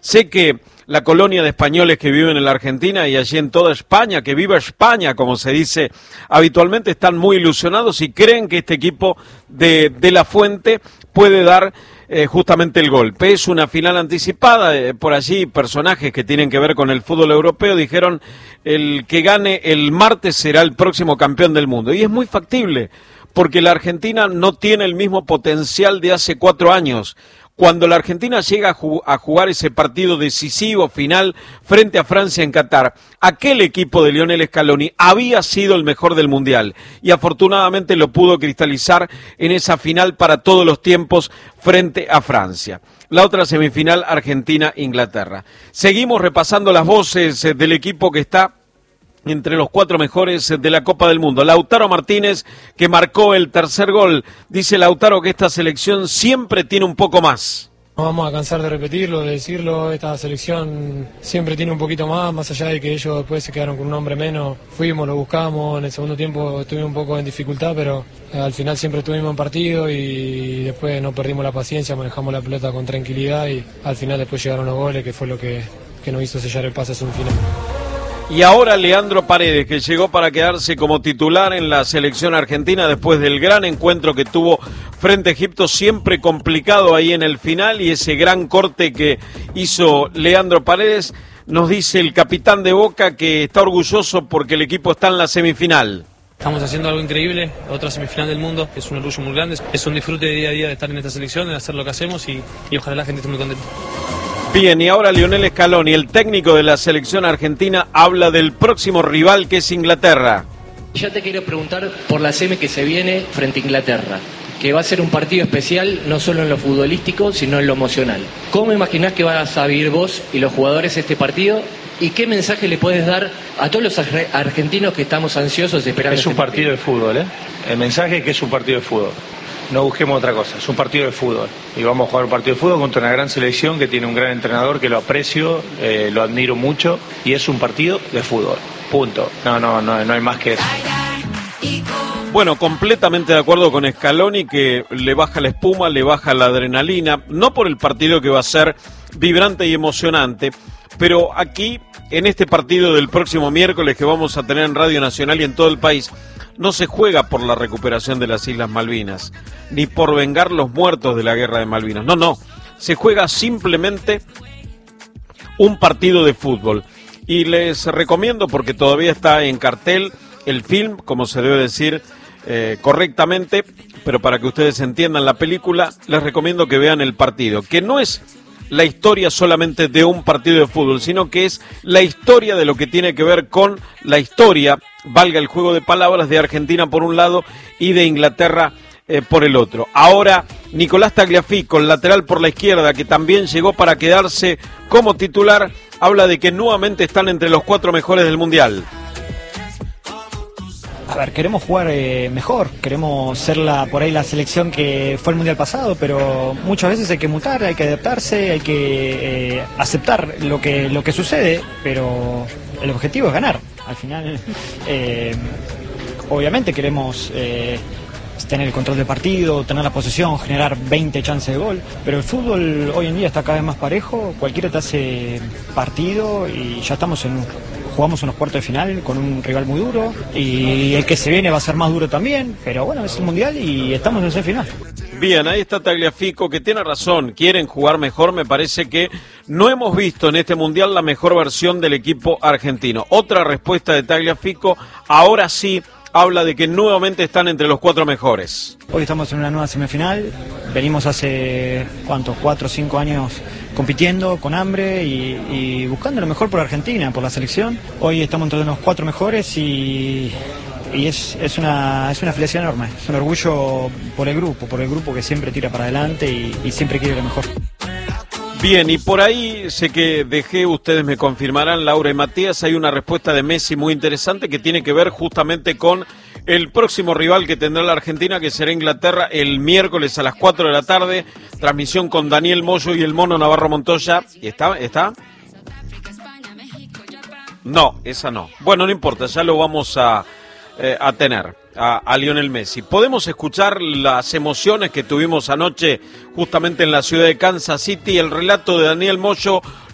Sé que la colonia de españoles que viven en la Argentina y allí en toda España, que viva España, como se dice habitualmente, están muy ilusionados y creen que este equipo de La Fuente puede dar justamente el golpe. Es una final anticipada, por allí personajes que tienen que ver con el fútbol europeo dijeron el que gane el martes será el próximo campeón del mundo, y es muy factible, porque la Argentina no tiene el mismo potencial de hace 4 años. Cuando la Argentina llega a jugar ese partido decisivo final frente a Francia en Qatar, aquel equipo de Lionel Scaloni había sido el mejor del Mundial y afortunadamente lo pudo cristalizar en esa final para todos los tiempos frente a Francia. La otra semifinal, Argentina-Inglaterra. Seguimos repasando las voces del equipo que está entre los 4 mejores de la Copa del Mundo. Lautaro Martínez, que marcó el tercer gol. Dice Lautaro que esta selección siempre tiene un poco más. No vamos a cansar de repetirlo, de decirlo, esta selección siempre tiene un poquito más allá de que ellos después se quedaron con un hombre menos. Fuimos, lo buscamos, en el segundo tiempo estuvimos un poco en dificultad, pero al final siempre estuvimos en partido y después no perdimos la paciencia, manejamos la pelota con tranquilidad y al final después llegaron los goles, que fue lo que nos hizo sellar el pase hacia un final. Y ahora Leandro Paredes, que llegó para quedarse como titular en la selección argentina después del gran encuentro que tuvo frente a Egipto, siempre complicado ahí en el final, y ese gran corte que hizo Leandro Paredes. Nos dice el capitán de Boca que está orgulloso porque el equipo está en la semifinal. Estamos haciendo algo increíble, otra semifinal del mundo, es un orgullo muy grande, es un disfrute de día a día de estar en esta selección, de hacer lo que hacemos y ojalá la gente esté muy contenta. Bien, y ahora Lionel Scaloni, el técnico de la selección argentina, habla del próximo rival que es Inglaterra. Ya te quiero preguntar por la semi que se viene frente a Inglaterra, que va a ser un partido especial no solo en lo futbolístico, sino en lo emocional. ¿Cómo imaginás que vas a vivir vos y los jugadores este partido? ¿Y qué mensaje le puedes dar a todos los argentinos que estamos ansiosos esperando? Es un partido de fútbol, ¿eh? El mensaje es que es un partido de fútbol. No busquemos otra cosa, es un partido de fútbol. Y vamos a jugar un partido de fútbol contra una gran selección que tiene un gran entrenador que lo aprecio, lo admiro mucho, y es un partido de fútbol. Punto. No hay más que eso. Bueno, completamente de acuerdo con Scaloni, que le baja la espuma, le baja la adrenalina, no por el partido que va a ser vibrante y emocionante, pero aquí, en este partido del próximo miércoles que vamos a tener en Radio Nacional y en todo el país, no se juega por la recuperación de las Islas Malvinas, ni por vengar los muertos de la Guerra de Malvinas. No, se juega simplemente un partido de fútbol. Y les recomiendo, porque todavía está en cartel el film, como se debe decir correctamente, pero para que ustedes entiendan la película, les recomiendo que vean el partido, que no es la historia solamente de un partido de fútbol, sino que es la historia de lo que tiene que ver con la historia, valga el juego de palabras, de Argentina por un lado y de Inglaterra por el otro. Ahora Nicolás Tagliafico, el lateral por la izquierda, que también llegó para quedarse como titular, habla de que nuevamente están entre los 4 mejores del Mundial. A ver, queremos jugar mejor, queremos ser por ahí la selección que fue el Mundial pasado, pero muchas veces hay que mutar, hay que adaptarse, hay que aceptar lo que sucede, pero el objetivo es ganar. Al final, obviamente queremos tener el control del partido, tener la posesión, generar 20 chances de gol, pero el fútbol hoy en día está cada vez más parejo, cualquiera te hace partido y ya jugamos unos cuartos de final con un rival muy duro y el que se viene va a ser más duro también, pero bueno, es el Mundial y estamos en semifinal. Bien, ahí está Tagliafico, que tiene razón, quieren jugar mejor. Me parece que no hemos visto en este Mundial la mejor versión del equipo argentino. Otra respuesta de Tagliafico, ahora sí habla de que nuevamente están entre los 4 mejores. Hoy estamos en una nueva semifinal, venimos hace, 4 o 5 años compitiendo con hambre y buscando lo mejor por Argentina, por la selección. Hoy estamos entre los 4 mejores y es una felicidad enorme, es un orgullo por el grupo que siempre tira para adelante y siempre quiere lo mejor. Bien, y por ahí sé que dejé, ustedes me confirmarán, Laura y Matías, hay una respuesta de Messi muy interesante que tiene que ver justamente con el próximo rival que tendrá la Argentina, que será Inglaterra, el miércoles a las 4 de la tarde, transmisión con Daniel Moyo y el Mono Navarro Montoya. ¿Está? No, esa no. Bueno, no importa, ya lo vamos a tener a Lionel Messi. Podemos escuchar las emociones que tuvimos anoche justamente en la ciudad de Kansas City, el relato de Daniel Moyo.